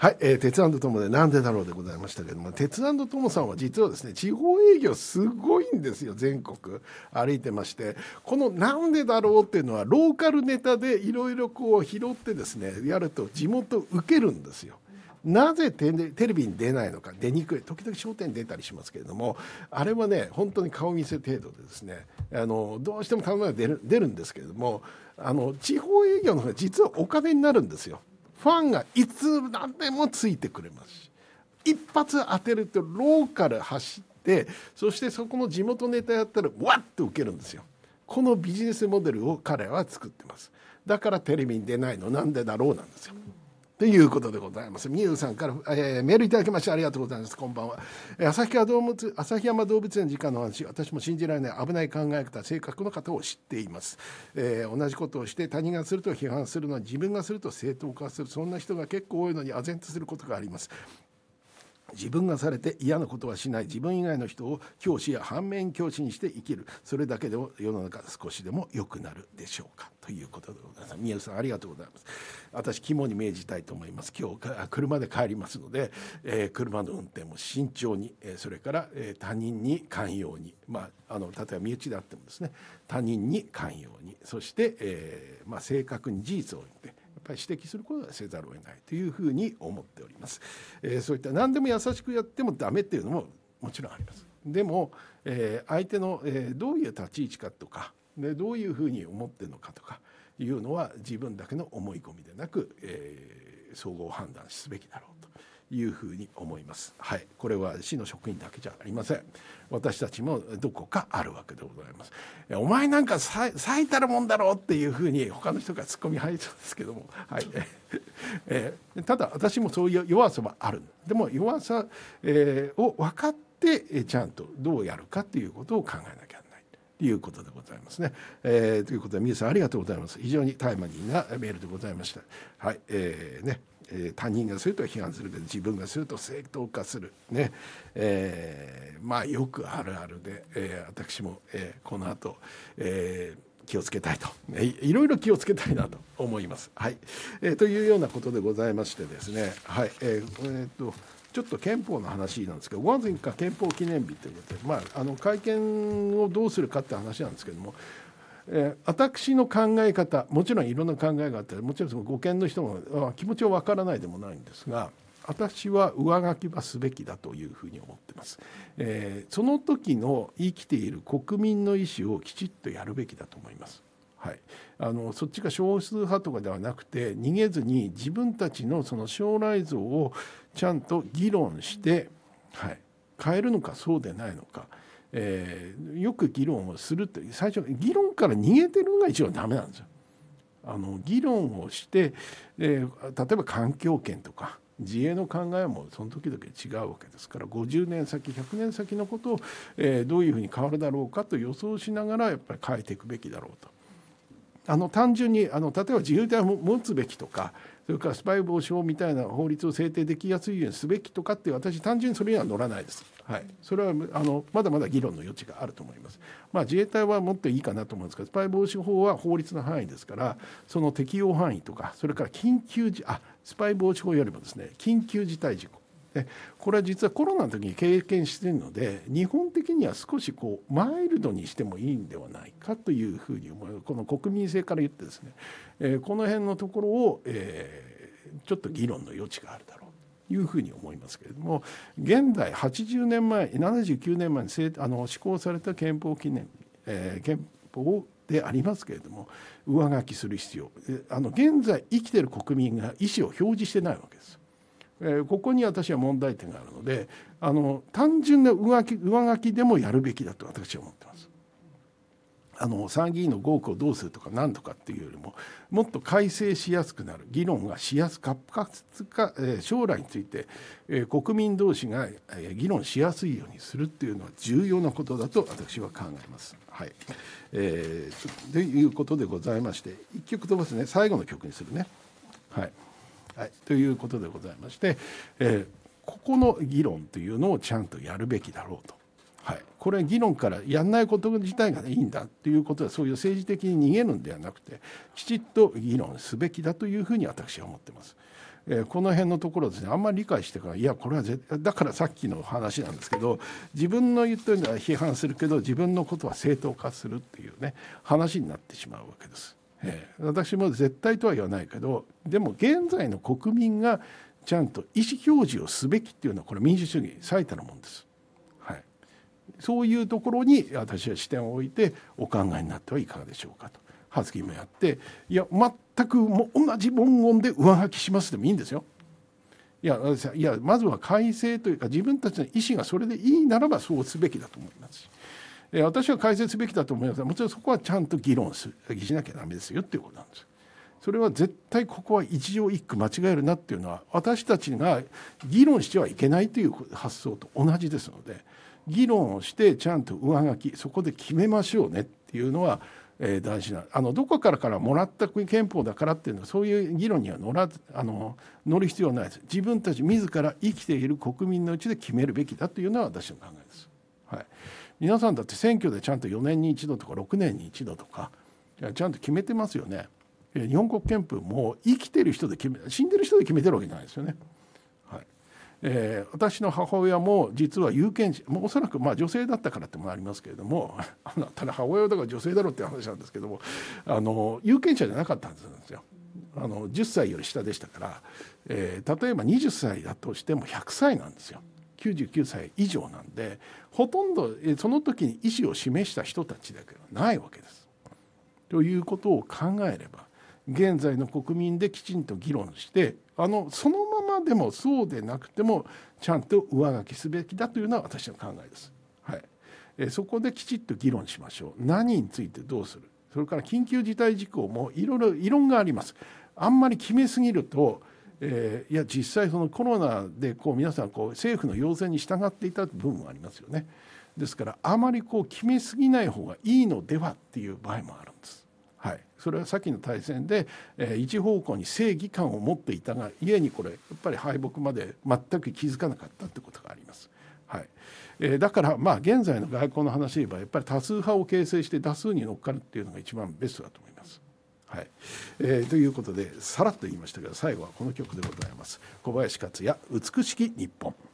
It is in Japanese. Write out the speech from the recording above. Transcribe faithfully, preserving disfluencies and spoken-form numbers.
はい、えー、鉄腕ともでなんでだろうでございましたけども、鉄腕ともさんは実はですね、地方営業すごいんですよ。全国歩いてまして、このなんでだろうっていうのはローカルネタでいろいろこう拾ってですねやると地元受けるんですよ。なぜテレビに出ないのか、出にくい、時々商店に出たりしますけれども、あれはね本当に顔見せ程度でですね、あのどうしても頼むのが出る出るんですけれども、あの地方営業の方が実はお金になるんですよ。ファンがいつ何でもついてくれますし、一発当てるとローカル走って、そしてそこの地元ネタやったらわっと受けるんですよ。このビジネスモデルを彼は作ってます。だからテレビに出ないのなんでだろうなんですよ。ということでございます。みゆうさんから、えー、メールいただきましてありがとうございます。こんばんは。旭川動物旭山動物園時間の話、私も信じられない危ない考え方、性格の方を知っています。えー、同じことをして他人がすると批判するのに、自分がすると正当化する、そんな人が結構多いのに唖然とすることがあります。自分がされて嫌なことはしない、自分以外の人を教師や反面教師にして生きる、それだけでも世の中少しでも良くなるでしょうか、ということでございます。宮内さんありがとうございます。私肝に銘じたいと思います。今日車で帰りますので、えー、車の運転も慎重に、えー、それから、えー、他人に寛容に、まあ、あの例えば身内であってもですね、他人に寛容に、そして、えーまあ、正確に事実を言ってやっぱり指摘することはせざるを得ないというふうに思っております。えー、そういった何でも優しくやってもダメっていうのももちろんあります。でも、えー、相手の、えー、どういう立ち位置かとか、でどういうふうに思っているのかとかいうのは自分だけの思い込みでなく、えー、総合判断すべきだろうというふうに思います。はい、これは市の職員だけじゃありません。私たちもどこかあるわけでございます。お前なんか最たるもんだろうっていうふうに他の人が突っ込み入りそうですけども、はいえー、ただ私もそういう弱さはある。でも弱さ、えー、を分かってちゃんとどうやるかということを考えなきゃならないということでございますね。えー、ということで皆さんありがとうございます。非常にタイムリーなメールでございました。はい、えー、ね。他人がすると批判するけど、自分がすると正当化するね、えー、まあよくあるあるで、えー、私も、えー、この後、えー、気をつけたいと、い, いろいろ気をつけたいなと思います。はい、えー、というようなことでございましてですね、はい、えーえー、っとちょっと憲法の話なんですけど、ごがつみっか憲法記念日ということで、まあ、あの会見をどうするかって話なんですけども、えー、私の考え方、もちろんいろんな考えがあって、もちろんその護憲の人も気持ちは分からないでもないんですが、私は上書きはすべきだというふうに思っています。えー、その時の生きている国民の意思をきちっとやるべきだと思います。はい、あのそっちが少数派とかではなくて、逃げずに自分たちのその将来像をちゃんと議論して、はい、変えるのかそうでないのか、えー、よく議論をするって、最初議論から逃げてるのが一番ダメなんですよ。あの議論をして、えー、例えば環境権とか自衛の考えもその時々違うわけですから、ごじゅうねんさきひゃくねんさきのことを、えー、どういうふうに変わるだろうかと予想しながらやっぱり変えていくべきだろうと。あの単純にあの例えば自衛隊を持つべきとか、それからスパイ防止法みたいな法律を制定できやすいようにすべきとかって、私単純にそれには乗らないです。はい、それはあのまだまだ議論の余地があると思います。まあ、自衛隊はもっといいかなと思うんですが、スパイ防止法は法律の範囲ですから、その適用範囲とか、それから緊急時あスパイ防止法よりもですね、緊急事態事項、これは実はコロナの時に経験しているので、日本的には少しこうマイルドにしてもいいんではないかというふうに思う。この国民性から言ってですね、えー、この辺のところを、えー、ちょっと議論の余地があるだろうというふうに思いますけれども、現在はちじゅうねんまえななじゅうきゅうねんまえにあの施行された憲法記念、えー、憲法でありますけれども、上書きする必要、あの現在生きている国民が意思を表示してないわけです。ここに私は問題点があるので、あの単純な上書き、上書きでもやるべきだと私は思っています。あの参議院の合区をどうするとか何とかっていうよりも、もっと改正しやすくなる、議論がしやすく、活発化、将来について国民同士が議論しやすいようにするっていうのは重要なことだと私は考えます。はい、えー、ということでございまして、いっきょく飛ばすね、最後の曲にするね。はいはい、ということでございまして、えー、ここの議論というのをちゃんとやるべきだろうと。はい、これ議論からやんないこと自体がいいんだということは、そういう政治的に逃げるんではなくて、きちっと議論すべきだというふうに私は思っています。 えー、この辺のところですね、あんまり理解してから、いやこれは絶対だから、さっきの話なんですけど、自分の言ってるのは批判するけど自分のことは正当化するっていうね話になってしまうわけです。えー、私も絶対とは言わないけど、でも現在の国民がちゃんと意思表示をすべきっていうのは、これ民主主義最たるもんです。はい、そういうところに私は視点を置いてお考えになってはいかがでしょうかと発議もやって、いや全くも同じ文言で上書きしますでもいいんですよ。いやいやまずは改正というか、自分たちの意思がそれでいいならばそうすべきだと思いますし、私は改正すべきだと思いますが、もちろんそこはちゃんと議論しなきゃダメですよっていうことなんです。それは絶対ここは一条一句間違えるなっていうのは、私たちが議論してはいけないという発想と同じですので、議論をしてちゃんと上書き、そこで決めましょうねっていうのは大事な、あのどこからからもらった憲法だからっていうのは、そういう議論には乗らずあの乗る必要はないです。自分たち自ら生きている国民のうちで決めるべきだというのは私の考えです。はい、皆さんだって選挙でちゃんとよねんに一度とかろくねんに一度とかちゃんと決めてますよね。日本国憲法も生きてる人で決め、死んでる人で決めてるわけじゃないですよね。はい、えー、私の母親も実は有権者、もうおそらくまあ女性だったからってもありますけれども、ただ母親だから女性だろうっていう話なんですけども、あの有権者じゃなかったんですよ。あのじゅっさいより下でしたから、えー、例えばはたちだとしてもひゃくさいなんですよ。きゅうじゅうきゅうさい以上なんで、ほとんどその時に意思を示した人たちだけはないわけです。ということを考えれば、現在の国民できちんと議論して、あのそのままでもそうでなくてもちゃんと上書きすべきだというのは私の考えです。はい、えそこできちっと議論しましょう。何についてどうする、それから緊急事態事項もいろいろ異論があります。あんまり決めすぎると、えー、いや実際そのコロナでこう皆さんこう政府の要請に従っていた部分もありますよね。ですからあまりこう決めすぎない方がいいのではっていう場合もあるんです。はい、それは先の大戦で、えー、一方向に正義感を持っていたが故にこれやっぱり敗北まで全く気づかなかったってことがあります。はい、えー、だからまあ現在の外交の話で言えばやっぱり多数派を形成して多数に乗っかるっていうのが一番ベストだと思います。はい、えー、ということでさらっと言いましたけど、最後はこの曲でございます。小林克也、美しき日本。